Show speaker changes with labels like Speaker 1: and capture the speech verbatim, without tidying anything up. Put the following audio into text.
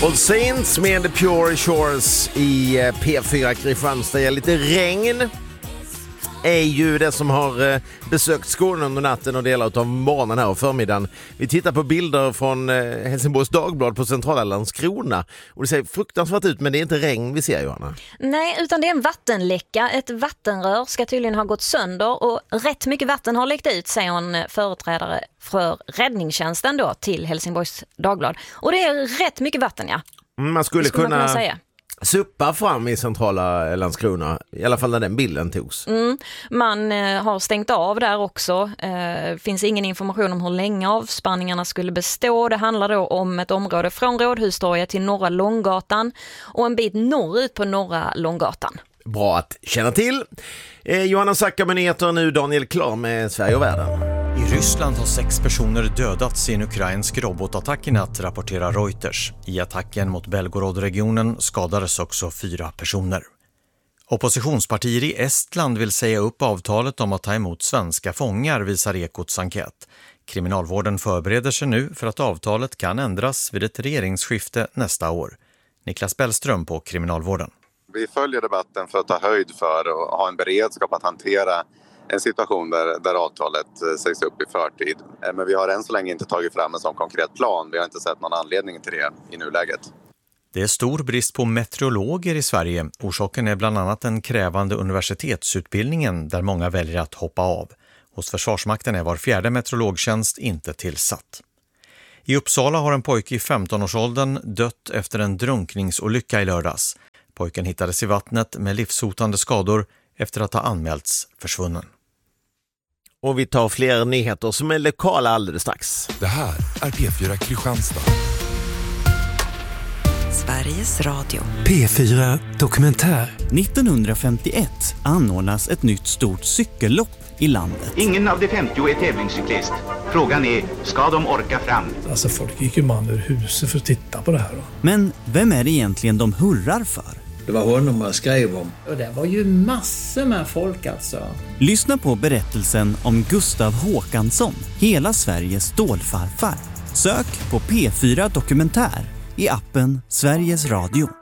Speaker 1: All Saints med The Pure Shores i P fyra Kristianstad. Lite regn är ju det som har besökt Skåne under natten och delar av morgonen här och förmiddagen. Vi tittar på bilder från Helsingborgs Dagblad på centrala Landskrona och det ser fruktansvärt ut, men det är inte regn vi ser, Johanna.
Speaker 2: Nej, utan det är en vattenläcka. Ett vattenrör ska tydligen ha gått sönder och rätt mycket vatten har läckt ut, säger en företrädare för räddningstjänsten då till Helsingborgs Dagblad. Och det är rätt mycket vatten, ja.
Speaker 1: Man skulle,
Speaker 2: skulle
Speaker 1: kunna,
Speaker 2: man kunna säga.
Speaker 1: suppa fram i centrala Landskrona, i alla fall när den bilden togs.
Speaker 2: Mm. Man eh, har stängt av där också. Eh, finns ingen information om hur länge avspanningarna skulle bestå. Det handlar då om ett område från Rådhustorget till Norra Långgatan och en bit norrut på Norra Långgatan.
Speaker 1: Bra att känna till. Eh, Johanna Sacka med nyheter, nu Daniel Klar med Sverige och världen.
Speaker 3: I Ryssland har sex personer dödats i en ukrainsk robotattack i natt, rapporterar Reuters. I attacken mot Belgorod-regionen skadades också fyra personer. Oppositionspartier i Estland vill säga upp avtalet om att ta emot svenska fångar, visar Ekots enkät. Kriminalvården förbereder sig nu för att avtalet kan ändras vid ett regeringsskifte nästa år. Niklas Bellström på Kriminalvården.
Speaker 4: Vi följer debatten för att ta höjd för och ha en beredskap att hantera en situation där, där avtalet sägs upp i förtid. Men vi har än så länge inte tagit fram en sån konkret plan. Vi har inte sett någon anledning till det i nuläget.
Speaker 3: Det är stor brist på meteorologer i Sverige. Orsaken är bland annat den krävande universitetsutbildningen där många väljer att hoppa av. Hos Försvarsmakten är var fjärde meteorologtjänst inte tillsatt. I Uppsala har en pojke i femton-årsåldern dött efter en drunkningsolycka i lördags. Pojken hittades i vattnet med livshotande skador efter att ha anmälts försvunnen.
Speaker 1: Och vi tar fler nyheter som är lokala alldeles strax.
Speaker 5: Det här är P fyra Kristianstad.
Speaker 6: Sveriges Radio.
Speaker 7: P fyra Dokumentär. nittonhundrafemtioett anordnas ett nytt stort cykellopp i landet.
Speaker 8: Ingen av de femtio är tävlingscyklist. Frågan är, ska de orka fram?
Speaker 9: Alltså folk gick ju man ur huset för att titta på det här då.
Speaker 7: Men vem är det egentligen de hurrar för?
Speaker 10: Det var honom man skrev om.
Speaker 11: Och det var ju massor med folk alltså.
Speaker 7: Lyssna på berättelsen om Gustav Håkansson, hela Sveriges stålfarfar. Sök på P fyra Dokumentär i appen Sveriges Radio.